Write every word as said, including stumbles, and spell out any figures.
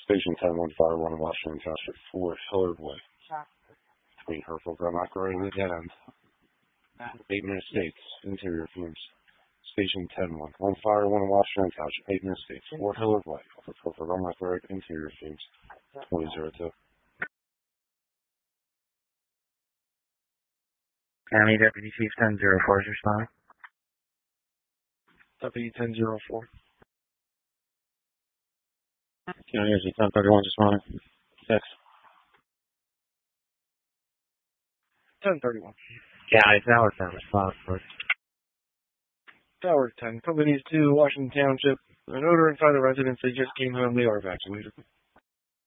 Station ten one Fire one, Washington Township, four Hillard Way. Between Hereford, Vermont Road and the dead end. Bateman Estates, interior fumes. Station ten one, one Fire one, Washington Township, Bateman Estates, four Hillard Way, off of Hereford, Vermont Road, interior fumes. twenty oh two. County Deputy Chief ten oh four is responding. Deputy ten oh four. County Agent ten thirty-one is responding. Six. ten thirty-one. County Tower ten response, please. Tower ten. Companies to Washington Township. An odor inside the residence. They just came home. They are vaccinated.